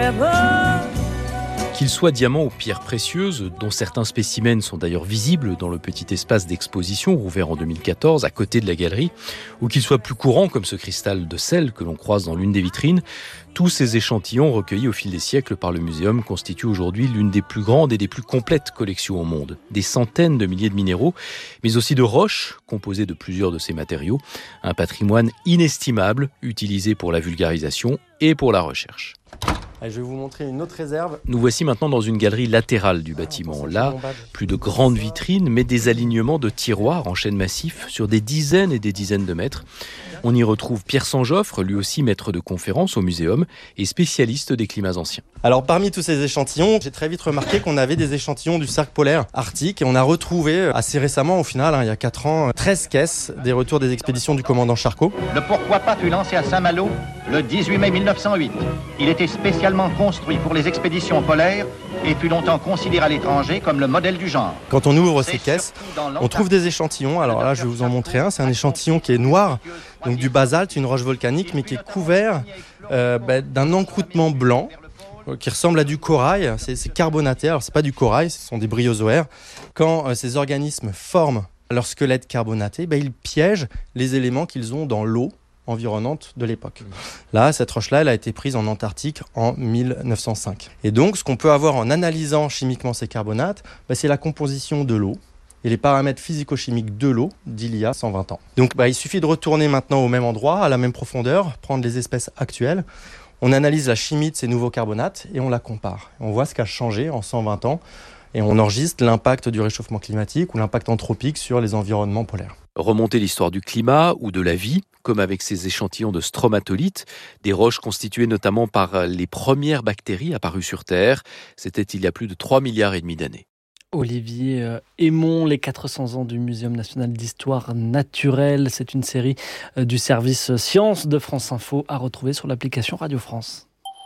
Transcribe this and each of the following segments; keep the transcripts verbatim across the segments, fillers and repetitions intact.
Qu'ils soient diamants ou pierres précieuses, dont certains spécimens sont d'ailleurs visibles dans le petit espace d'exposition rouvert en deux mille quatorze à côté de la galerie, ou qu'ils soient plus courants comme ce cristal de sel que l'on croise dans l'une des vitrines, tous ces échantillons recueillis au fil des siècles par le muséum constituent aujourd'hui l'une des plus grandes et des plus complètes collections au monde. Des centaines de milliers de minéraux, mais aussi de roches composées de plusieurs de ces matériaux. Un patrimoine inestimable utilisé pour la vulgarisation et pour la recherche. Je vais vous montrer une autre réserve. Nous voici maintenant dans une galerie latérale du bâtiment. Là, plus de grandes vitrines, mais des alignements de tiroirs en chêne massif sur des dizaines et des dizaines de mètres. On y retrouve Pierre Sanjoffre, lui aussi maître de conférences au muséum et spécialiste des climats anciens. Alors parmi tous ces échantillons, j'ai très vite remarqué qu'on avait des échantillons du cercle polaire arctique et on a retrouvé assez récemment, au final, hein, il y a quatre ans, treize caisses des retours des expéditions du commandant Charcot. Le Pourquoi pas fut lancé à Saint-Malo le dix-huit mai mille neuf cent huit. Il était spécialement construit pour les expéditions polaires et fut longtemps considéré à l'étranger comme le modèle du genre. Quand on ouvre ces caisses, on trouve des échantillons. Alors là, je vais vous en montrer un. C'est un échantillon qui est noir, donc du basalte, une roche volcanique, mais qui est couvert euh, bah, d'un encroûtement blanc euh, qui ressemble à du corail. C'est, c'est carbonaté. Alors c'est pas du corail, ce sont des bryozoaires. Quand euh, ces organismes forment leur squelette carbonaté, bah, ils piègent les éléments qu'ils ont dans l'eau environnante de l'époque. Là, cette roche-là, elle a été prise en Antarctique en mille neuf cent cinq. Et donc, ce qu'on peut avoir en analysant chimiquement ces carbonates, bah, c'est la composition de l'eau et les paramètres physico-chimiques de l'eau d'il y a cent vingt ans. Donc, bah, il suffit de retourner maintenant au même endroit, à la même profondeur, prendre les espèces actuelles. On analyse la chimie de ces nouveaux carbonates et on la compare. On voit ce qui a changé en cent vingt ans et on enregistre l'impact du réchauffement climatique ou l'impact anthropique sur les environnements polaires. Remonter l'histoire du climat ou de la vie, comme avec ces échantillons de stromatolites, des roches constituées notamment par les premières bactéries apparues sur Terre. C'était il y a plus de trois milliards et demi d'années. Olivier Aymon, les quatre cents ans du Muséum national d'histoire naturelle. C'est une série du service Sciences de France Info à retrouver sur l'application Radio France.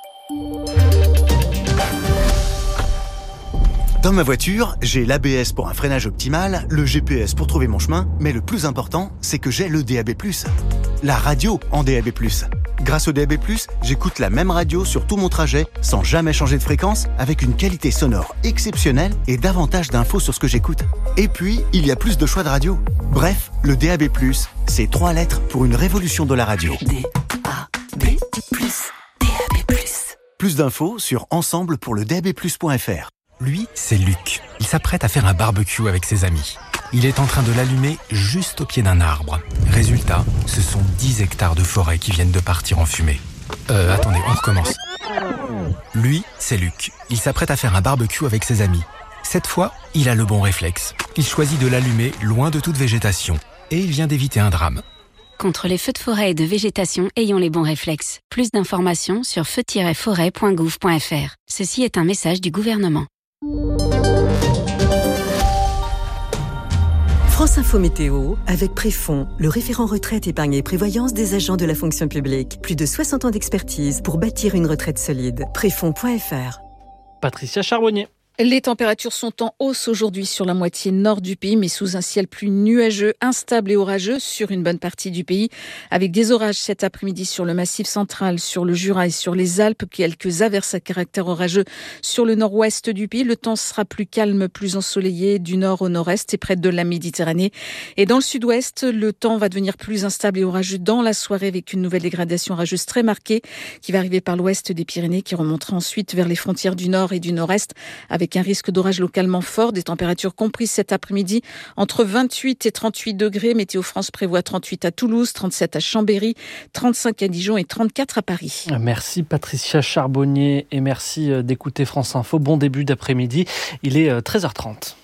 Dans ma voiture, j'ai l'A B S pour un freinage optimal, le G P S pour trouver mon chemin, mais le plus important, c'est que j'ai le D A B plus. La radio en D A B plus. Grâce au D A B plus, j'écoute la même radio sur tout mon trajet, sans jamais changer de fréquence, avec une qualité sonore exceptionnelle et davantage d'infos sur ce que j'écoute. Et puis, il y a plus de choix de radio. Bref, le D A B plus, c'est trois lettres pour une révolution de la radio. D A B plus, D A B plus. Plus d'infos sur ensemble pour le d a b plus point f r. Lui, c'est Luc. Il s'apprête à faire un barbecue avec ses amis. Il est en train de l'allumer juste au pied d'un arbre. Résultat, ce sont dix hectares de forêt qui viennent de partir en fumée. Euh, attendez, on recommence. Lui, c'est Luc. Il s'apprête à faire un barbecue avec ses amis. Cette fois, il a le bon réflexe. Il choisit de l'allumer loin de toute végétation. Et il vient d'éviter un drame. Contre les feux de forêt et de végétation, ayons les bons réflexes. Plus d'informations sur feu tiret forêt point gouv point f r. Ceci est un message du gouvernement. France Info Météo, avec Préfond, le référent retraite, épargne et prévoyance des agents de la fonction publique. Plus de soixante ans d'expertise pour bâtir une retraite solide. Préfond point f r. Patricia Charbonnier. Les températures sont en hausse aujourd'hui sur la moitié nord du pays, mais sous un ciel plus nuageux, instable et orageux sur une bonne partie du pays, avec des orages cet après-midi sur le Massif central, sur le Jura et sur les Alpes, quelques averses à caractère orageux sur le nord-ouest du pays. Le temps sera plus calme, plus ensoleillé du nord au nord-est et près de la Méditerranée. Et dans le sud-ouest, le temps va devenir plus instable et orageux dans la soirée, avec une nouvelle dégradation orageuse très marquée qui va arriver par l'ouest des Pyrénées, qui remontera ensuite vers les frontières du nord et du nord-est, avec avec un risque d'orage localement fort, des températures comprises cet après-midi entre vingt-huit et trente-huit degrés. Météo France prévoit trente-huit à Toulouse, trente-sept à Chambéry, trente-cinq à Dijon et trente-quatre à Paris. Merci Patricia Charbonnier et merci d'écouter France Info. Bon début d'après-midi, il est treize heures trente.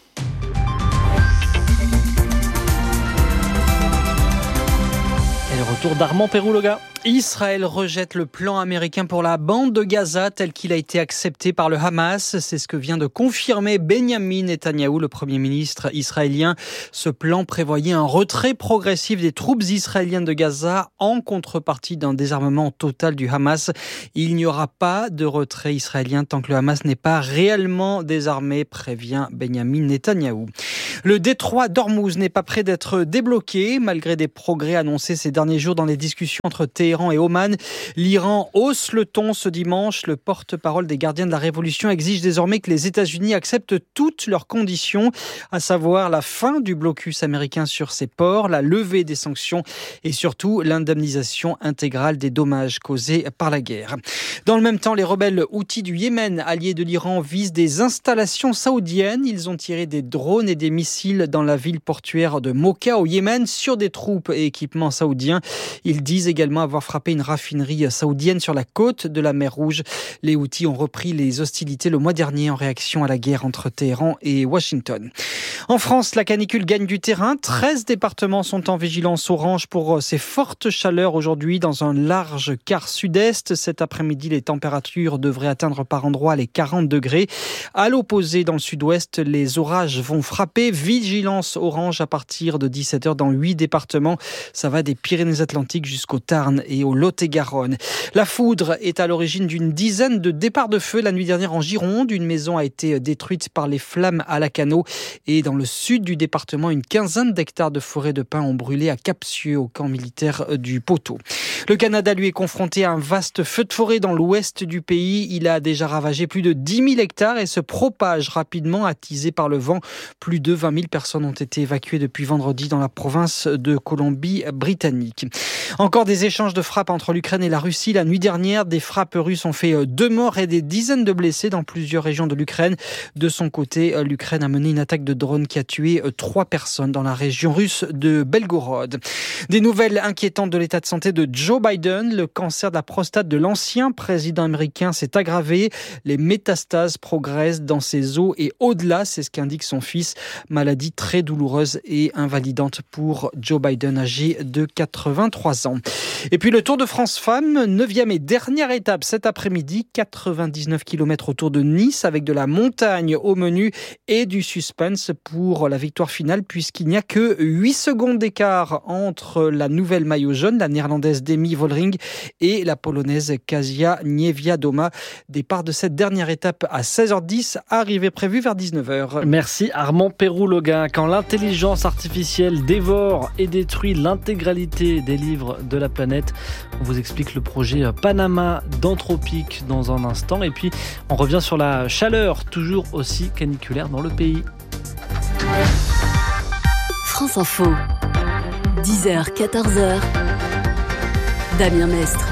Et le retour d'Armand Pérouloga. Israël rejette le plan américain pour la bande de Gaza tel qu'il a été accepté par le Hamas. C'est ce que vient de confirmer Benyamin Netanyahou, le Premier ministre israélien. Ce plan prévoyait un retrait progressif des troupes israéliennes de Gaza en contrepartie d'un désarmement total du Hamas. Il n'y aura pas de retrait israélien tant que le Hamas n'est pas réellement désarmé, prévient Benyamin Netanyahou. Le détroit d'Ormuz n'est pas prêt d'être débloqué. Malgré des progrès annoncés ces derniers jours dans les discussions entre Téhéran et Oman, l'Iran hausse le ton ce dimanche. Le porte-parole des gardiens de la révolution exige désormais que les États-Unis acceptent toutes leurs conditions, à savoir la fin du blocus américain sur ses ports, la levée des sanctions et surtout l'indemnisation intégrale des dommages causés par la guerre. Dans le même temps, les rebelles houthis du Yémen, alliés de l'Iran, visent des installations saoudiennes. Ils ont tiré des drones et des missiles dans la ville portuaire de Mocha au Yémen sur des troupes et équipements saoudiens. Ils disent également avoir frappé une raffinerie saoudienne sur la côte de la mer Rouge. Les Houthis ont repris les hostilités le mois dernier en réaction à la guerre entre Téhéran et Washington. En France, la canicule gagne du terrain. treize départements sont en vigilance orange pour ces fortes chaleurs aujourd'hui dans un large quart sud-est. Cet après-midi, les températures devraient atteindre par endroits les quarante degrés. À l'opposé, dans le sud-ouest, les orages vont frapper. Vigilance orange à partir de dix-sept heures dans huit départements. Ça va des Pyrénées-Atlantiques jusqu'au Tarn et au Lot-et-Garonne. La foudre est à l'origine d'une dizaine de départs de feu la nuit dernière en Gironde. Une maison a été détruite par les flammes à Lacanau. Et dans le sud du département, une quinzaine d'hectares de forêt de pins ont brûlé à Capcieux, au camp militaire du Poteau. Le Canada, lui, est confronté à un vaste feu de forêt dans l'ouest du pays. Il a déjà ravagé plus de dix mille hectares et se propage rapidement, attisé par le vent. Plus de vingt mille personnes ont été évacuées depuis vendredi dans la province de Colombie-Britannique. Encore des échanges de frappes entre l'Ukraine et la Russie. La nuit dernière, des frappes russes ont fait deux morts et des dizaines de blessés dans plusieurs régions de l'Ukraine. De son côté, l'Ukraine a mené une attaque de drone qui a tué trois personnes dans la région russe de Belgorod. Des nouvelles inquiétantes de l'état de santé de Joe Biden. Le cancer de la prostate de l'ancien président américain s'est aggravé. Les métastases progressent dans ses os et au-delà, c'est ce qu'indique son fils. Maladie très douloureuse et invalidante pour Joe Biden, âgé de quatre-vingt-trois ans. Et puis le Tour de France Femmes, neuvième et dernière étape cet après-midi, quatre-vingt-dix-neuf kilomètres autour de Nice avec de la montagne au menu et du suspense pour la victoire finale puisqu'il n'y a que huit secondes d'écart entre la nouvelle maillot jaune, la néerlandaise Demi Vollering et la polonaise Kasia Niewiadoma. Départ de cette dernière étape à seize heures dix, arrivée prévue vers dix-neuf heures. Merci Armand Péroux-Loguin. Quand l'intelligence artificielle dévore et détruit l'intégralité des livres de la planète, on vous explique le projet Panama d'Anthropic dans un instant. Et puis on revient sur la chaleur, toujours aussi caniculaire dans le pays. France Info, dix heures, quatorze heures. Damien Mestre.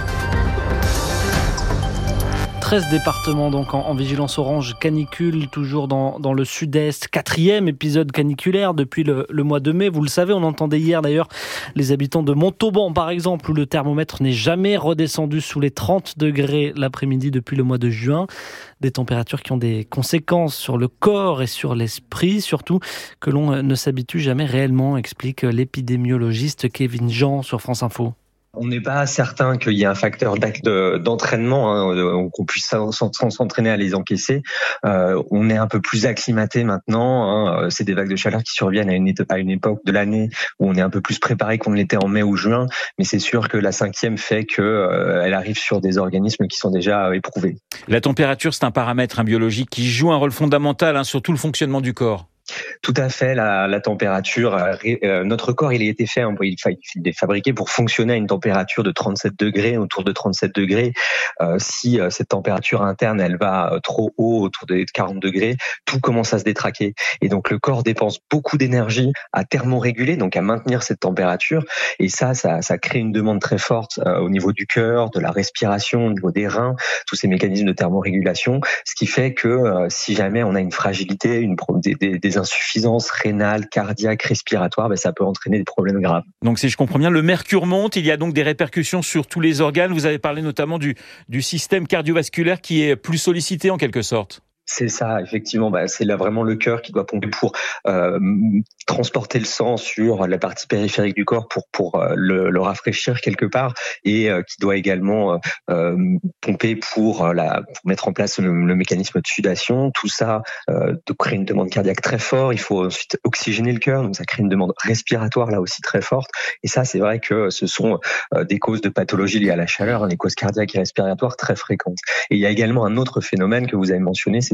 treize départements donc en, en vigilance orange canicule, toujours dans, dans le sud-est. Quatrième épisode caniculaire depuis le, le mois de mai. Vous le savez, on entendait hier d'ailleurs les habitants de Montauban par exemple, où le thermomètre n'est jamais redescendu sous les trente degrés l'après-midi depuis le mois de juin. Des températures qui ont des conséquences sur le corps et sur l'esprit, surtout que l'on ne s'habitue jamais réellement, explique l'épidémiologiste Kevin Jean sur France Info. On n'est pas certain qu'il y ait un facteur d'entraînement, hein, qu'on puisse s'entraîner à les encaisser. Euh, on est un peu plus acclimaté maintenant. Hein. C'est des vagues de chaleur qui surviennent à une, à une époque de l'année où on est un peu plus préparé qu'on l'était en mai ou juin. Mais c'est sûr que la cinquième fait qu'elle euh, arrive sur des organismes qui sont déjà euh, éprouvés. La température, c'est un paramètre hein, biologique qui joue un rôle fondamental hein, sur tout le fonctionnement du corps. Tout à fait, la, la température. Euh, notre corps, il a été fait, hein, il, il est fabriqué pour fonctionner à une température de trente-sept degrés, autour de trente-sept degrés. Euh, si euh, cette température interne, elle va euh, trop haut, autour de quarante degrés, tout commence à se détraquer. Et donc le corps dépense beaucoup d'énergie à thermoréguler, donc à maintenir cette température. Et ça, ça, ça crée une demande très forte euh, au niveau du cœur, de la respiration, au niveau des reins, tous ces mécanismes de thermorégulation. Ce qui fait que euh, si jamais on a une fragilité, une des, des, des insuffisances rénales, cardiaques, respiratoires, ben ça peut entraîner des problèmes graves. Donc si je comprends bien, le mercure monte, il y a donc des répercussions sur tous les organes. Vous avez parlé notamment du, du système cardiovasculaire qui est plus sollicité en quelque sorte. C'est ça, effectivement. Bah, c'est là vraiment le cœur qui doit pomper pour euh, transporter le sang sur la partie périphérique du corps pour pour euh, le, le rafraîchir quelque part, et euh, qui doit également euh, pomper pour, euh, la, pour mettre en place le, le mécanisme de sudation. Tout ça euh, de créer une demande cardiaque très forte. Il faut ensuite oxygéner le cœur, donc ça crée une demande respiratoire là aussi très forte. Et ça, c'est vrai que ce sont euh, des causes de pathologies liées à la chaleur, hein, les causes cardiaques et respiratoires très fréquentes. Et il y a également un autre phénomène que vous avez mentionné, c'est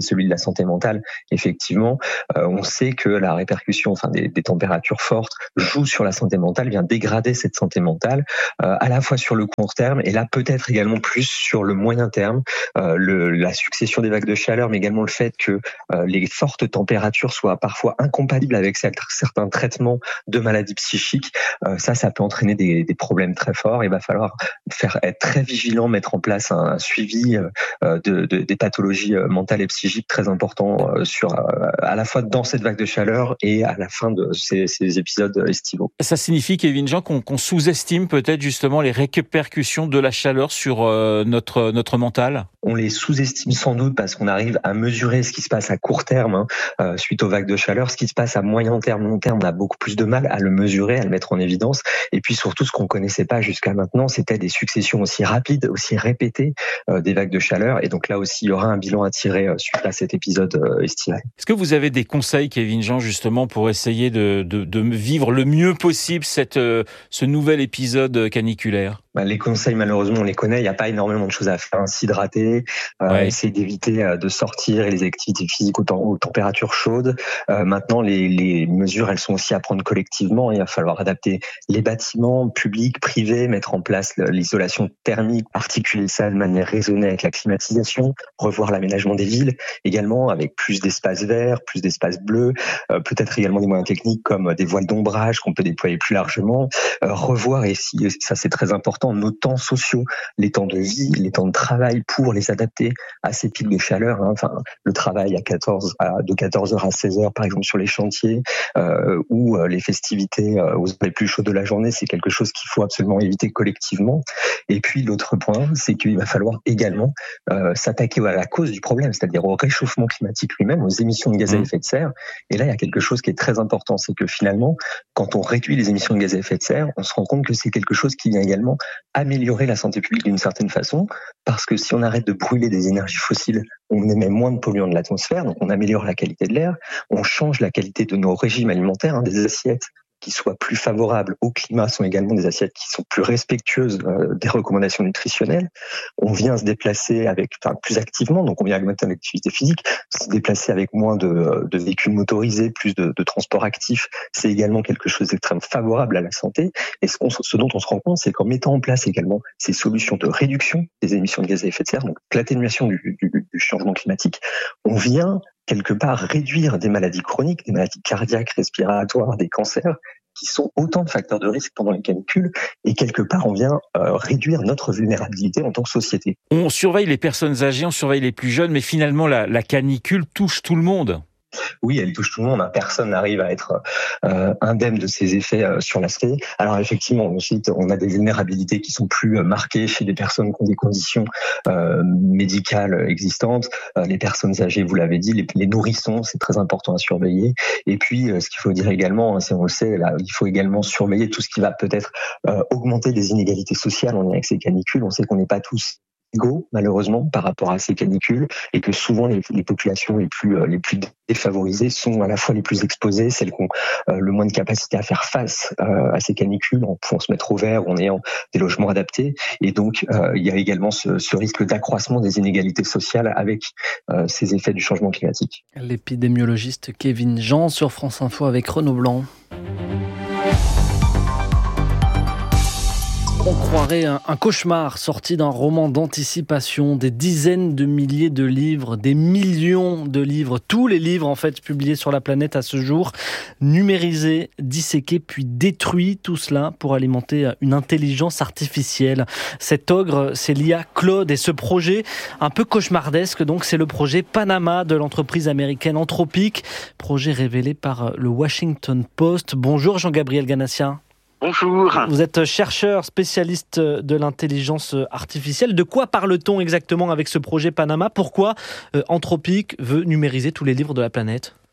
celui de la santé mentale. Effectivement, euh, on sait que la répercussion, enfin des, des températures fortes, joue sur la santé mentale, vient dégrader cette santé mentale, euh, à la fois sur le court terme et là peut-être également plus sur le moyen terme. Euh, le, la succession des vagues de chaleur, mais également le fait que euh, les fortes températures soient parfois incompatibles avec certains traitements de maladies psychiques. Euh, ça, ça peut entraîner des, des problèmes très forts. Il va falloir faire être très vigilant, mettre en place un, un suivi euh, de, de, des pathologies mentales et psychiques très important euh, sur euh, à la fois dans cette vague de chaleur et à la fin de ces, ces épisodes estivaux. Ça signifie, Kevin Jean, qu'on, qu'on sous-estime peut-être justement les répercussions de la chaleur sur euh, notre notre mental. On les sous-estime sans doute parce qu'on arrive à mesurer ce qui se passe à court terme hein, euh, suite aux vagues de chaleur. Ce qui se passe à moyen terme, long terme, on a beaucoup plus de mal à le mesurer, à le mettre en évidence. Et puis surtout, ce qu'on connaissait pas jusqu'à maintenant, c'était des successions aussi rapides, aussi répétées euh, des vagues de chaleur. Et donc là aussi, il y aura un bilan à tirer euh, suite à cet épisode euh, estival. Est-ce que vous avez des conseils, Kevin Jean, justement pour essayer de, de, de vivre le mieux possible cette, euh, ce nouvel épisode caniculaire ? Les conseils, malheureusement, on les connaît. Il n'y a pas énormément de choses à faire. S'hydrater, euh, ouais. essayer d'éviter euh, de sortir et les activités physiques aux, temps, aux températures chaudes. Euh, maintenant, les, les mesures, elles sont aussi à prendre collectivement. Il va falloir adapter les bâtiments publics, privés, mettre en place l'isolation thermique, articuler ça de manière raisonnée avec la climatisation, revoir l'aménagement des villes, également avec plus d'espaces verts, plus d'espaces bleus, euh, peut-être également des moyens techniques comme des voiles d'ombrage qu'on peut déployer plus largement, euh, revoir, et si, ça c'est très important, nos temps sociaux, les temps de vie, les temps de travail pour les adapter à ces pics de chaleur. Hein. Enfin, le travail à quatorze, à, de quatorze heures à seize heures, par exemple, sur les chantiers, euh, ou euh, les festivités euh, aux heures les plus chaudes de la journée, c'est quelque chose qu'il faut absolument éviter collectivement. Et puis, l'autre point, c'est qu'il va falloir également euh, s'attaquer à la cause du problème, c'est-à-dire au réchauffement climatique lui-même, aux émissions de gaz à effet de serre. Et là, il y a quelque chose qui est très important, c'est que finalement, quand on réduit les émissions de gaz à effet de serre, on se rend compte que c'est quelque chose qui vient également améliorer la santé publique d'une certaine façon, parce que si on arrête de brûler des énergies fossiles, on émet moins de polluants de l'atmosphère, donc on améliore la qualité de l'air, on change la qualité de nos régimes alimentaires, hein, des assiettes qui soient plus favorables au climat sont également des assiettes qui sont plus respectueuses euh, des recommandations nutritionnelles. On vient se déplacer avec, enfin, plus activement, donc on vient augmenter l'activité physique, se déplacer avec moins de, de véhicules motorisés, plus de, de transports actifs, c'est également quelque chose d'extrêmement favorable à la santé. Et ce, qu'on, ce dont on se rend compte, c'est qu'en mettant en place également ces solutions de réduction des émissions de gaz à effet de serre, donc l'atténuation du, du, du changement climatique, on vient quelque part réduire des maladies chroniques, des maladies cardiaques, respiratoires, des cancers, qui sont autant de facteurs de risque pendant les canicules, et quelque part on vient euh, réduire notre vulnérabilité en tant que société. On surveille les personnes âgées, on surveille les plus jeunes, mais finalement la, la canicule touche tout le monde. Oui, elle touche tout le monde. Personne n'arrive à être euh, indemne de ses effets euh, sur l'aspect. Alors effectivement, ensuite, on a des vulnérabilités qui sont plus marquées chez des personnes qui ont des conditions euh, médicales existantes. Euh, les personnes âgées, vous l'avez dit, les, les nourrissons, c'est très important à surveiller. Et puis, euh, ce qu'il faut dire également, c'est on le sait, là, il faut également surveiller tout ce qui va peut-être euh, augmenter les inégalités sociales en lien avec ces canicules. On sait qu'on n'est pas tous égaux, malheureusement, par rapport à ces canicules, et que souvent les, les populations les plus euh, les plus défavorisées sont à la fois les plus exposées, celles qui ont euh, le moins de capacité à faire face euh, à ces canicules, en pouvant se mettre au vert, en ayant des logements adaptés. Et donc, euh, il y a également ce, ce risque d'accroissement des inégalités sociales avec euh, ces effets du changement climatique. L'épidémiologiste Kevin Jean sur France Info avec Renaud Blanc. On croirait un, un cauchemar sorti d'un roman d'anticipation, des dizaines de milliers de livres, des millions de livres, tous les livres en fait publiés sur la planète à ce jour, numérisés, disséqués puis détruits, tout cela pour alimenter une intelligence artificielle. Cet ogre, c'est l'I A Claude, et ce projet un peu cauchemardesque, donc c'est le projet Panama de l'entreprise américaine Anthropic, projet révélé par le Washington Post. Bonjour Jean-Gabriel Ganassia. Bonjour. Vous êtes chercheur spécialiste de l'intelligence artificielle. De quoi parle-t-on exactement avec ce projet Panama ? Pourquoi euh, Anthropic veut numériser tous les livres de la planète ?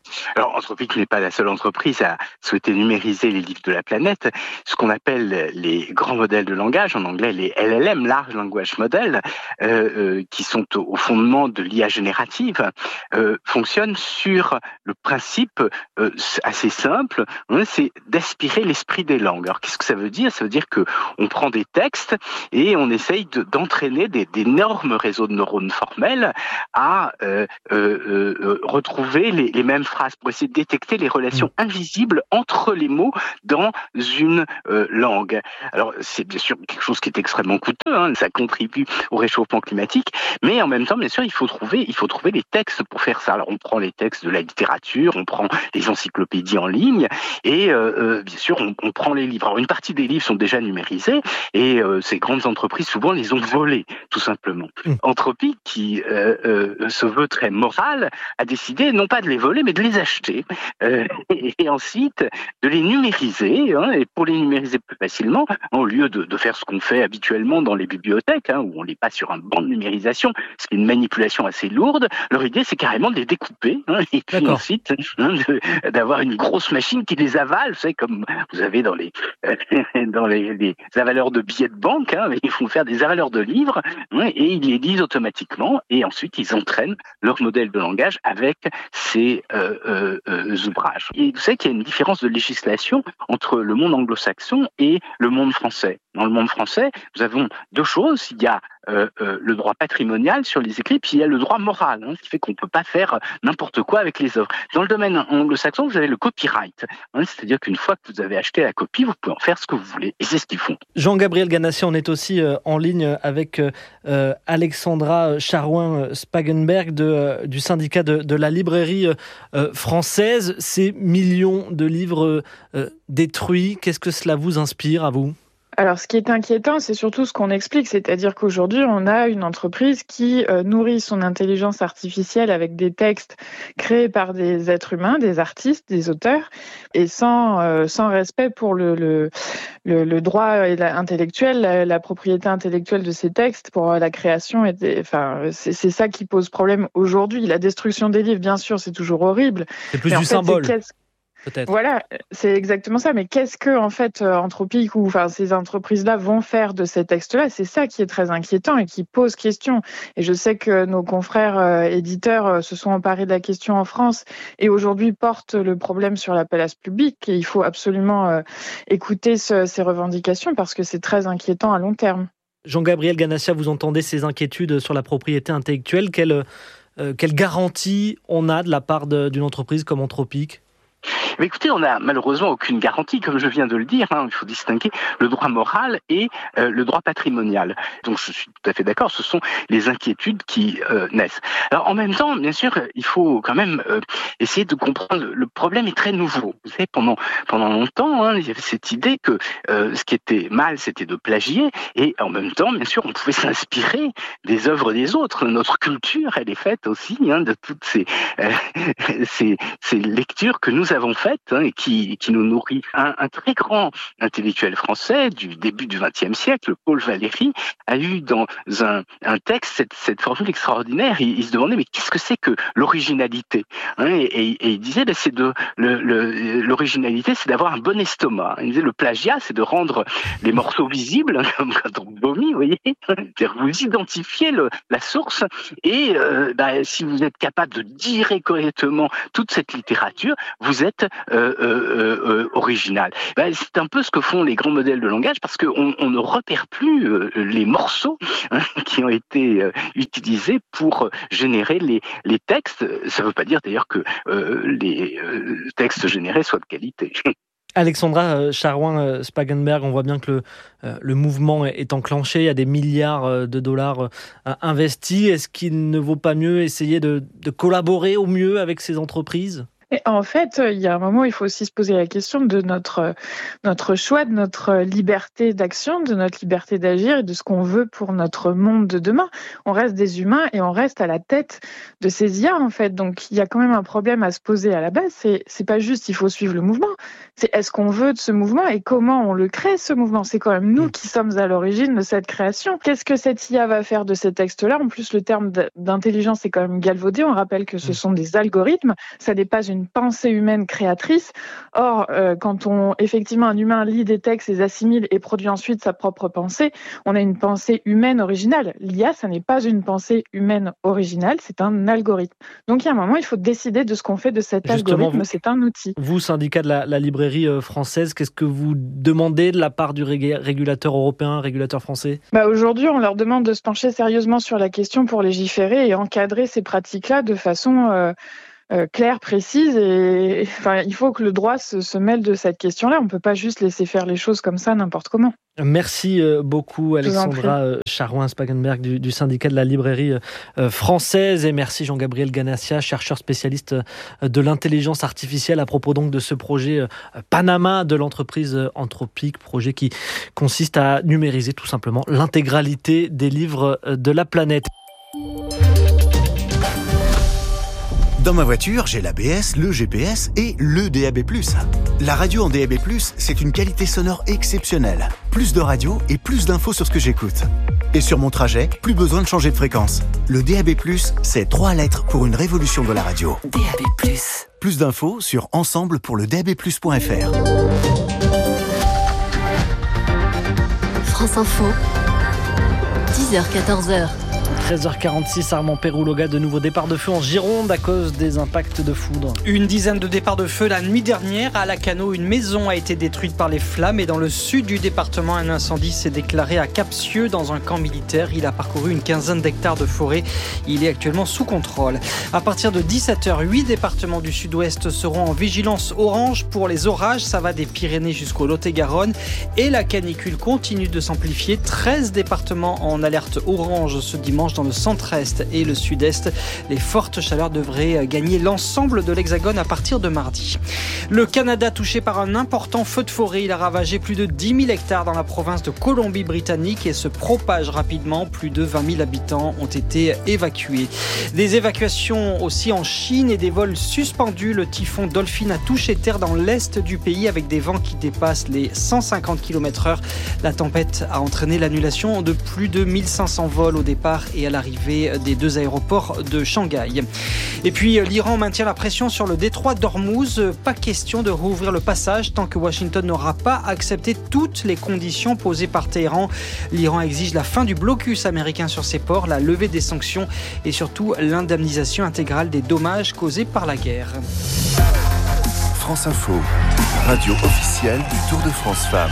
Alors, Anthropique n'est pas la seule entreprise à souhaiter numériser les livres de la planète. Ce qu'on appelle les grands modèles de langage, en anglais les L L M, Large Language Model, euh, euh, qui sont au fondement de l'I A générative, euh, fonctionnent sur le principe euh, assez simple, hein, c'est d'aspirer l'esprit des langues. Alors, qu'est-ce que ça veut dire ? Ça veut dire que on prend des textes et on essaye de, d'entraîner des, d'énormes réseaux de neurones formels à euh, euh, euh, retrouver les, les mêmes phrases pour essayer de détecter les relations invisibles entre les mots dans une euh, langue. Alors, c'est bien sûr quelque chose qui est extrêmement coûteux, hein, ça contribue au réchauffement climatique, mais en même temps, bien sûr, il faut trouver, il faut trouver les textes pour faire ça. Alors, on prend les textes de la littérature, on prend les encyclopédies en ligne, et euh, euh, bien sûr, on, on prend les livres. Alors, une partie des livres sont déjà numérisés, et euh, ces grandes entreprises, souvent, les ont volés, tout simplement. Mmh. Anthropique, qui euh, euh, se veut très moral, a décidé non pas de les voler, mais de les acheter, euh, et, et ensuite de les numériser, hein, et pour les numériser plus facilement, au lieu de, de faire ce qu'on fait habituellement dans les bibliothèques, hein, où on les passe sur un banc de numérisation, c'est une manipulation assez lourde. Leur idée, c'est carrément de les découper, hein, et puis D'accord. ensuite hein, de, d'avoir une grosse machine qui les avale, vous savez, comme vous avez dans les euh, dans les, les avaleurs de billets de banque, hein, ils font faire des avaleurs de livres, hein, et ils les lisent automatiquement, et ensuite ils entraînent leur modèle de langage avec ces euh, euh, euh, ouvrages. Et vous savez qu'il y a une différence de législation entre le monde anglo-saxon et le monde français. Dans le monde français, nous avons deux choses. Il y a euh, euh, le droit patrimonial sur les écrits, puis il y a le droit moral, hein, ce qui fait qu'on ne peut pas faire n'importe quoi avec les œuvres. Dans le domaine anglo-saxon, vous avez le copyright, hein, c'est-à-dire qu'une fois que vous avez acheté la copie, vous pouvez en faire ce que vous voulez, et c'est ce qu'ils font. Jean-Gabriel Ganassi, on est aussi euh, en ligne avec euh, Alexandra Charouin-Spagenberg de, euh, du syndicat de, de la librairie euh, française. Ces millions de livres euh, détruits, qu'est-ce que cela vous inspire à vous ? Alors, ce qui est inquiétant, c'est surtout ce qu'on explique, c'est-à-dire qu'aujourd'hui, on a une entreprise qui euh, nourrit son intelligence artificielle avec des textes créés par des êtres humains, des artistes, des auteurs, et sans euh, sans respect pour le le, le, le droit intellectuel, la, la propriété intellectuelle de ces textes, pour la création. Et des, enfin, c'est, c'est ça qui pose problème aujourd'hui. La destruction des livres, bien sûr, c'est toujours horrible. C'est plus mais du fait, symbole. Peut-être. Voilà, c'est exactement ça. Mais qu'est-ce que, en fait, Anthropique ou enfin ces entreprises-là vont faire de ces textes-là ? C'est ça qui est très inquiétant et qui pose question. Et je sais que nos confrères euh, éditeurs euh, se sont emparés de la question en France et aujourd'hui portent le problème sur la place publique. Et il faut absolument euh, écouter ce, ces revendications parce que c'est très inquiétant à long terme. Jean-Gabriel Ganassia, vous entendez ces inquiétudes sur la propriété intellectuelle. Quelle, euh, quelle garantie on a de la part de, d'une entreprise comme Anthropique ? Mais écoutez, on n'a malheureusement aucune garantie, comme je viens de le dire, hein, il faut distinguer le droit moral et euh, le droit patrimonial. Donc je suis tout à fait d'accord, ce sont les inquiétudes qui euh, naissent. Alors en même temps, bien sûr, il faut quand même euh, essayer de comprendre, le problème est très nouveau. Vous savez, pendant, pendant longtemps, hein, il y avait cette idée que euh, ce qui était mal, c'était de plagier, et en même temps, bien sûr, on pouvait s'inspirer des œuvres des autres. Notre culture, elle est faite aussi hein, de toutes ces, euh, ces, ces lectures que nous avons faites hein, et qui, qui nous nourrit. Un, un très grand intellectuel français du début du vingtième siècle, Paul Valéry, a eu dans un, un texte cette, cette formule extraordinaire. Il, il se demandait mais qu'est-ce que c'est que l'originalité hein, et, et, et il disait ben, c'est de le, le, l'originalité, c'est d'avoir un bon estomac. Il disait le plagiat, c'est de rendre les morceaux visibles, hein, comme quand on vomit, vous voyez. C'est-à-dire vous identifiez le, la source et euh, ben, si vous êtes capable de dire correctement toute cette littérature, vous êtes euh, euh, euh, original. Ben, c'est un peu ce que font les grands modèles de langage parce qu'on on ne repère plus euh, les morceaux hein, qui ont été euh, utilisés pour générer les, les textes. Ça ne veut pas dire d'ailleurs que euh, les euh, textes générés soient de qualité. Alexandra Charouin-Spagenberg, on voit bien que le, euh, le mouvement est enclenché, il y a des milliards de dollars euh, investis. Est-ce qu'il ne vaut pas mieux essayer de, de collaborer au mieux avec ces entreprises ? Et en fait, il y a un moment où il faut aussi se poser la question de notre, notre choix, de notre liberté d'action, de notre liberté d'agir et de ce qu'on veut pour notre monde de demain. On reste des humains et on reste à la tête de ces I A, en fait. Donc, il y a quand même un problème à se poser à la base. C'est, c'est pas juste il faut suivre le mouvement. C'est est-ce qu'on veut de ce mouvement et comment on le crée, ce mouvement. C'est quand même nous qui sommes à l'origine de cette création. Qu'est-ce que cette I A va faire de ces textes-là ? En plus, le terme d'intelligence est quand même galvaudé. On rappelle que ce sont des algorithmes. Ça n'est pas une une pensée humaine créatrice. Or, euh, quand on, effectivement, un humain lit des textes, les assimile et produit ensuite sa propre pensée, on a une pensée humaine originale. L'I A, ça n'est pas une pensée humaine originale, c'est un algorithme. Donc, il y a un moment, il faut décider de ce qu'on fait de cet Justement, algorithme, vous, c'est un outil. Vous, syndicat de la, la librairie française, qu'est-ce que vous demandez de la part du rég- régulateur européen, régulateur français ? Bah, aujourd'hui, on leur demande de se pencher sérieusement sur la question pour légiférer et encadrer ces pratiques-là de façon euh, euh, claire, précise. Et enfin, il faut que le droit se, se mêle de cette question-là. On ne peut pas juste laisser faire les choses comme ça n'importe comment. Merci beaucoup Alexandra Charouin-Spagenberg du, du syndicat de la librairie française, et merci Jean-Gabriel Ganassia, chercheur spécialiste de l'intelligence artificielle, à propos donc de ce projet Panama de l'entreprise Anthropic, projet qui consiste à numériser tout simplement l'intégralité des livres de la planète. Dans ma voiture, j'ai l'A B S, le G P S et le D A B plus. La radio en D A B plus, c'est une qualité sonore exceptionnelle. Plus de radio et plus d'infos sur ce que j'écoute. Et sur mon trajet, plus besoin de changer de fréquence. Le D A B plus, c'est trois lettres pour une révolution de la radio. D A B plus. Plus d'infos sur ensemble pour le D A B plus point F R. France Info, dix heures quatorze heures. treize heures quarante-six, Armand Pérou-Loga, de nouveaux départs de feu en Gironde à cause des impacts de foudre. Une dizaine de départs de feu la nuit dernière. À Lacanau, une maison a été détruite par les flammes, et dans le sud du département, un incendie s'est déclaré à Capcieux dans un camp militaire. Il a parcouru une quinzaine d'hectares de forêt. Il est actuellement sous contrôle. À partir de dix-sept heures, huit départements du sud-ouest seront en vigilance orange pour les orages. Ça va des Pyrénées jusqu'au Lot-et-Garonne, et la canicule continue de s'amplifier. treize départements en alerte orange ce dimanche dans le centre-est et le sud-est. Les fortes chaleurs devraient gagner l'ensemble de l'Hexagone à partir de mardi. Le Canada touché par un important feu de forêt. Il a ravagé plus de dix mille hectares dans la province de Colombie-Britannique et se propage rapidement. Plus de vingt mille habitants ont été évacués. Des évacuations aussi en Chine et des vols suspendus. Le typhon Dolphin a touché terre dans l'est du pays avec des vents qui dépassent les cent cinquante kilomètres heure. La tempête a entraîné l'annulation de plus de mille cinq cents vols au départ et à l'arrivée des deux aéroports de Shanghai. Et puis l'Iran maintient la pression sur le détroit d'Ormuz. Pas question de rouvrir le passage tant que Washington n'aura pas accepté toutes les conditions posées par Téhéran. L'Iran exige la fin du blocus américain sur ses ports, la levée des sanctions et surtout l'indemnisation intégrale des dommages causés par la guerre. France Info, radio officielle du Tour de France Femmes.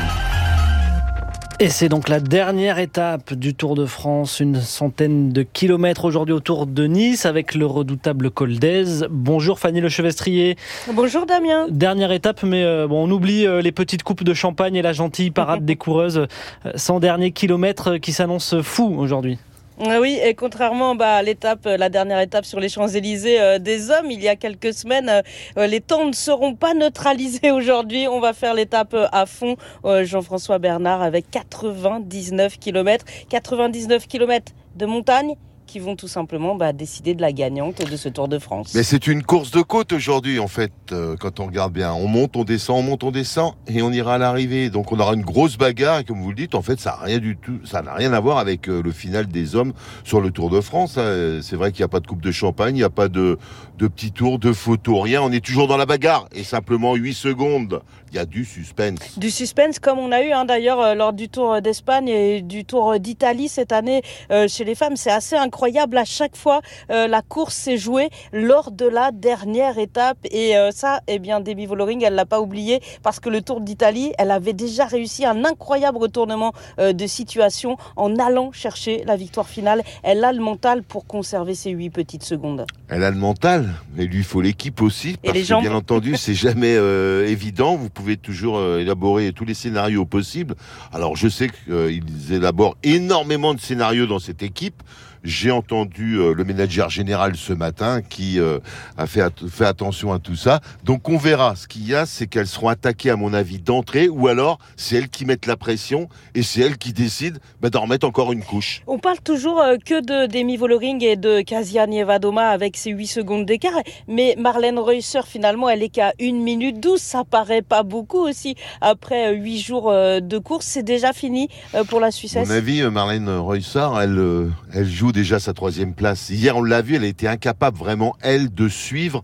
Et c'est donc la dernière étape du Tour de France, une centaine de kilomètres aujourd'hui autour de Nice avec le redoutable col d'Èze. Bonjour Fanny Lechevestrier. Bonjour Damien. Dernière étape, mais euh, bon, on oublie euh, les petites coupes de champagne et la gentille parade des coureuses. Euh, cent derniers kilomètres qui s'annoncent fous aujourd'hui. Oui, et contrairement bah, à l'étape, la dernière étape sur les Champs-Élysées euh, des hommes, il y a quelques semaines, euh, les temps ne seront pas neutralisés aujourd'hui. On va faire l'étape à fond, euh, Jean-François Bernard, avec quatre-vingt-dix-neuf kilomètres. quatre-vingt-dix-neuf kilomètres de montagne qui vont tout simplement bah, décider de la gagnante de ce Tour de France. Mais c'est une course de côte aujourd'hui, en fait, euh, quand on regarde bien. On monte, on descend, on monte, on descend, et on ira à l'arrivée. Donc on aura une grosse bagarre, et comme vous le dites, en fait, ça n'a rien du tout, ça n'a rien à voir avec euh, le final des hommes sur le Tour de France. Hein. C'est vrai qu'il n'y a pas de coupe de champagne, il n'y a pas de, de petits tours, de photos, rien. On est toujours dans la bagarre, et simplement huit secondes. Il y a du suspense. Du suspense, comme on a eu hein, d'ailleurs euh, lors du Tour d'Espagne et du Tour d'Italie cette année euh, chez les femmes. C'est assez incroyable. À chaque fois, euh, la course s'est jouée lors de la dernière étape. Et euh, ça, eh bien, Demi Vollering, elle l'a pas oublié parce que le Tour d'Italie, elle avait déjà réussi un incroyable retournement euh, de situation en allant chercher la victoire finale. Elle a le mental pour conserver ces huit petites secondes. Elle a le mental, mais lui, il faut l'équipe aussi. Parce et les que, jambes. Bien entendu, c'est jamais euh, évident. Vous pouvez toujours euh, élaborer tous les scénarios possibles. Alors, je sais qu'ils euh, élaborent énormément de scénarios dans cette équipe. J'ai entendu euh, le manager général ce matin qui euh, a fait, at- fait attention à tout ça. Donc on verra. Ce qu'il y a, c'est qu'elles seront attaquées à mon avis d'entrée, ou alors c'est elles qui mettent la pression et c'est elles qui décident bah, d'en remettre encore une couche. On parle toujours euh, que de Demi Vollering et de Kasia Nievadoma avec ses huit secondes d'écart, mais Marlène Reusser finalement elle est qu'à une minute douze, ça paraît pas beaucoup aussi. Après huit jours euh, de course, c'est déjà fini euh, pour la Suissesse. À mon avis, Marlène Reusser, elle, euh, elle joue déjà sa troisième place. Hier, on l'a vu, elle a été incapable vraiment, elle, de suivre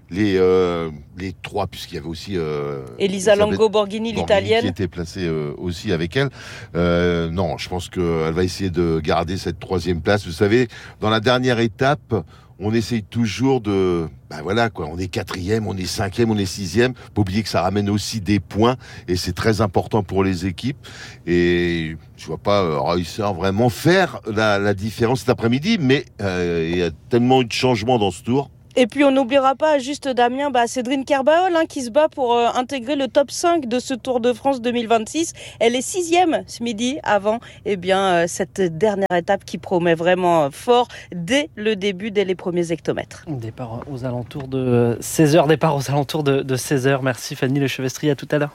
les euh, les trois, puisqu'il y avait aussi euh, Elisa Longo Borghini, l'italienne, qui était placée euh, aussi avec elle. Euh, non, je pense qu'elle va essayer de garder cette troisième place. Vous savez, dans la dernière étape, on essaye toujours de, ben voilà quoi, on est quatrième, on est cinquième, on est sixième. Faut oublier que ça ramène aussi des points et c'est très important pour les équipes. Et je vois pas euh, Reusser vraiment faire la, la différence cet après-midi, mais euh, il y a tellement eu de changements dans ce tour. Et puis on n'oubliera pas, juste Damien, bah, Cédrine Kerbaol hein, qui se bat pour euh, intégrer le top cinq de ce Tour de France deux mille vingt-six. Elle est sixième ce midi avant eh bien, euh, cette dernière étape qui promet vraiment fort dès le début, dès les premiers hectomètres. Départ aux alentours de seize heures, départ aux alentours de, de seize heures. Merci Fanny Lechevestri, à tout à l'heure.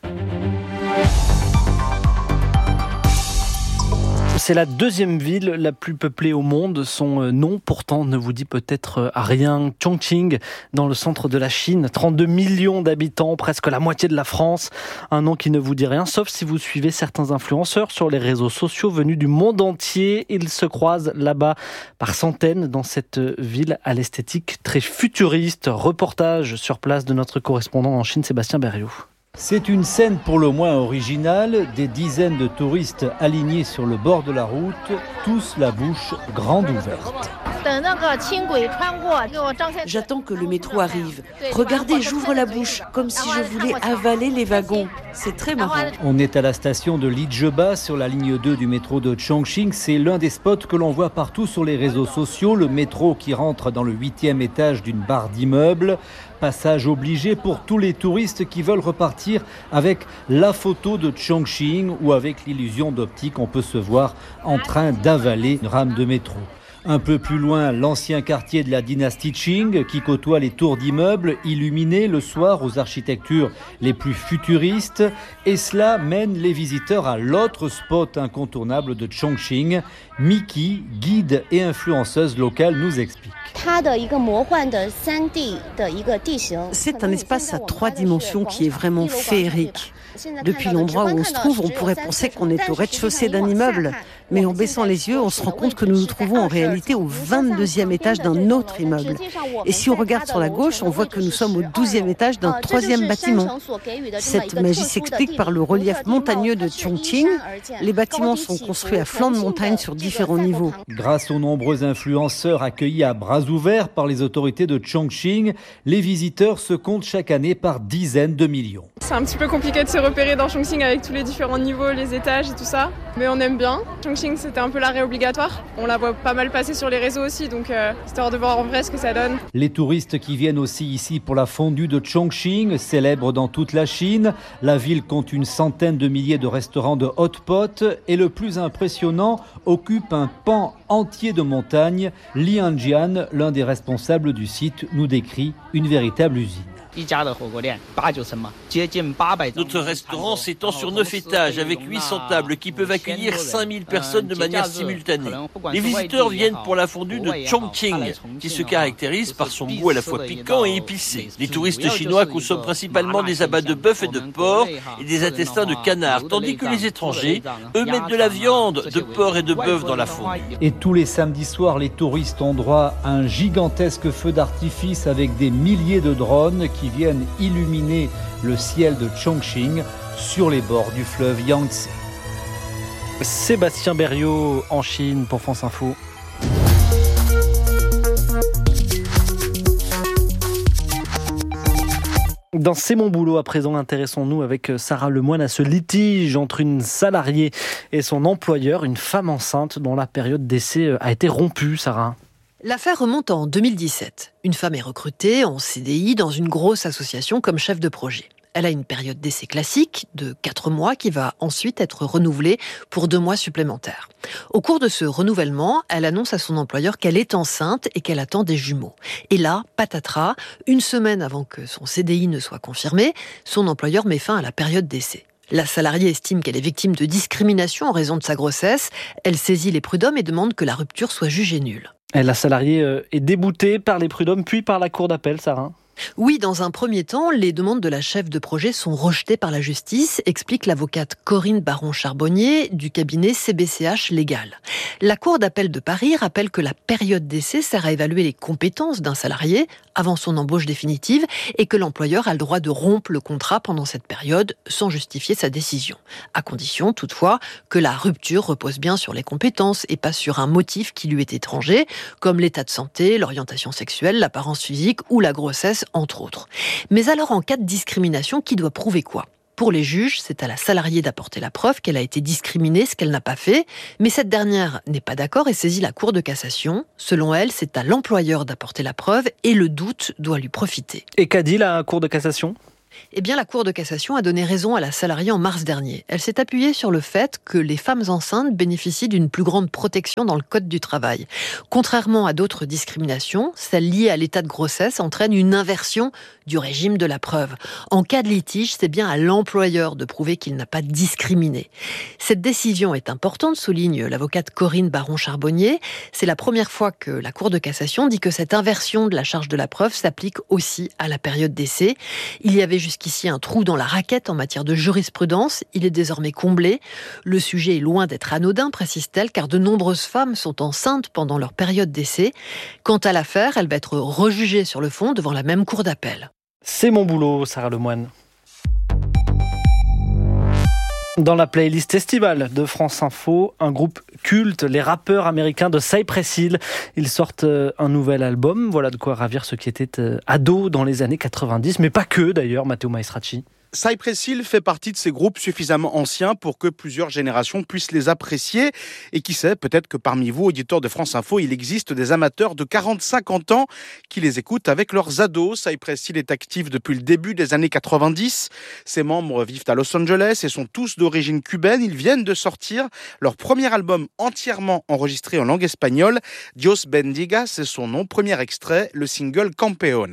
C'est la deuxième ville la plus peuplée au monde. Son nom, pourtant, ne vous dit peut-être rien. Chongqing, dans le centre de la Chine. trente-deux millions d'habitants, presque la moitié de la France. Un nom qui ne vous dit rien, sauf si vous suivez certains influenceurs sur les réseaux sociaux venus du monde entier. Ils se croisent là-bas par centaines dans cette ville à l'esthétique très futuriste. Reportage sur place de notre correspondant en Chine, Sébastien Berriot. C'est une scène pour le moins originale, des dizaines de touristes alignés sur le bord de la route, tous la bouche grande ouverte. J'attends que le métro arrive. Regardez, j'ouvre la bouche, comme si je voulais avaler les wagons. C'est très marrant. On est à la station de Lijeba, sur la ligne deux du métro de Chongqing. C'est l'un des spots que l'on voit partout sur les réseaux sociaux. Le métro qui rentre dans le huitième étage d'une barre d'immeubles. Passage obligé pour tous les touristes qui veulent repartir avec la photo de Chongqing ou avec l'illusion d'optique, on peut se voir en train d'avaler une rame de métro. Un peu plus loin, l'ancien quartier de la dynastie Qing qui côtoie les tours d'immeubles illuminés le soir aux architectures les plus futuristes. Et cela mène les visiteurs à l'autre spot incontournable de Chongqing. Miki, guide et influenceuse locale, nous explique. C'est un espace à trois dimensions qui est vraiment féerique. Depuis l'endroit où on se trouve, on pourrait penser qu'on est au rez-de-chaussée d'un immeuble. Mais en baissant les yeux, on se rend compte que nous nous trouvons en réalité au vingt-deuxième étage d'un autre immeuble. Et si on regarde sur la gauche, on voit que nous sommes au douzième étage d'un troisième bâtiment. Cette magie s'explique par le relief montagneux de Chongqing. Les bâtiments sont construits à flanc de montagne sur différents niveaux. Grâce aux nombreux influenceurs accueillis à bras ouverts par les autorités de Chongqing, les visiteurs se comptent chaque année par dizaines de millions. C'est un petit peu compliqué de se repérer dans Chongqing avec tous les différents niveaux, les étages et tout ça. Mais on aime bien. Chongqing, c'était un peu l'arrêt obligatoire. On la voit pas mal passer sur les réseaux aussi, donc euh, histoire de voir en vrai ce que ça donne. Les touristes qui viennent aussi ici pour la fondue de Chongqing, célèbre dans toute la Chine. La ville compte une centaine de milliers de restaurants de hot pot et le plus impressionnant occupe un pan entier de montagne. Li Anjian, l'un des responsables du site, nous décrit une véritable usine. Notre restaurant s'étend sur neuf étages avec huit cents tables qui peuvent accueillir cinq mille personnes de manière simultanée. Les visiteurs viennent pour la fondue de Chongqing, qui se caractérise par son goût à la fois piquant et épicé. Les touristes chinois consomment principalement des abats de bœuf et de porc et des intestins de canard, tandis que les étrangers, eux, mettent de la viande, de porc et de bœuf dans la fondue. Et tous les samedis soirs, les touristes ont droit à un gigantesque feu d'artifice avec des milliers de drones qui viennent illuminer le ciel de Chongqing sur les bords du fleuve Yangtze. Sébastien Berriot en Chine pour France Info. Dans C'est mon boulot à présent, intéressons-nous avec Sarah Lemoine à ce litige entre une salariée et son employeur, une femme enceinte dont la période d'essai a été rompue, Sarah. L'affaire remonte en deux mille dix-sept. Une femme est recrutée en C D I dans une grosse association comme chef de projet. Elle a une période d'essai classique de quatre mois qui va ensuite être renouvelée pour deux mois supplémentaires. Au cours de ce renouvellement, elle annonce à son employeur qu'elle est enceinte et qu'elle attend des jumeaux. Et là, patatras, une semaine avant que son C D I ne soit confirmé, son employeur met fin à la période d'essai. La salariée estime qu'elle est victime de discrimination en raison de sa grossesse. Elle saisit les prud'hommes et demande que la rupture soit jugée nulle. La salariée est déboutée par les prud'hommes puis par la cour d'appel, Sarah. Oui, dans un premier temps, les demandes de la chef de projet sont rejetées par la justice, explique l'avocate Corinne Baron-Charbonnier du cabinet C B C H Légal. La Cour d'appel de Paris rappelle que la période d'essai sert à évaluer les compétences d'un salarié avant son embauche définitive et que l'employeur a le droit de rompre le contrat pendant cette période sans justifier sa décision. À condition, toutefois, que la rupture repose bien sur les compétences et pas sur un motif qui lui est étranger, comme l'état de santé, l'orientation sexuelle, l'apparence physique ou la grossesse, entre autres. Mais alors, en cas de discrimination, qui doit prouver quoi ? Pour les juges, c'est à la salariée d'apporter la preuve qu'elle a été discriminée, ce qu'elle n'a pas fait. Mais cette dernière n'est pas d'accord et saisit la Cour de cassation. Selon elle, c'est à l'employeur d'apporter la preuve et le doute doit lui profiter. Et qu'a dit la Cour de cassation ? Eh bien, la Cour de cassation a donné raison à la salariée en mars dernier. Elle s'est appuyée sur le fait que les femmes enceintes bénéficient d'une plus grande protection dans le Code du travail. Contrairement à d'autres discriminations, celle liée à l'état de grossesse entraîne une inversion du régime de la preuve. En cas de litige, c'est bien à l'employeur de prouver qu'il n'a pas discriminé. Cette décision est importante, souligne l'avocate Corinne Baron-Charbonnier. C'est la première fois que la Cour de cassation dit que cette inversion de la charge de la preuve s'applique aussi à la période d'essai. Il y avait jusqu'ici un trou dans la raquette en matière de jurisprudence. Il est désormais comblé. Le sujet est loin d'être anodin, précise-t-elle, car de nombreuses femmes sont enceintes pendant leur période d'essai. Quant à l'affaire, elle va être rejugée sur le fond devant la même cour d'appel. C'est mon boulot, Sarah Lemoine. Dans la playlist estivale de France Info, un groupe culte, les rappeurs américains de Cypress Hill. Ils sortent un nouvel album. Voilà de quoi ravir ceux qui étaient ados dans les années quatre-vingt-dix, mais pas que d'ailleurs, Matteo Maestracci. Cypress Hill fait partie de ces groupes suffisamment anciens pour que plusieurs générations puissent les apprécier. Et qui sait, peut-être que parmi vous, auditeurs de France Info, il existe des amateurs de quarante à cinquante ans qui les écoutent avec leurs ados. Cypress Hill est actif depuis le début des années quatre-vingt-dix. Ses membres vivent à Los Angeles et sont tous d'origine cubaine. Ils viennent de sortir leur premier album entièrement enregistré en langue espagnole. Dios Bendiga, c'est son nom. Premier extrait, le single Campeones.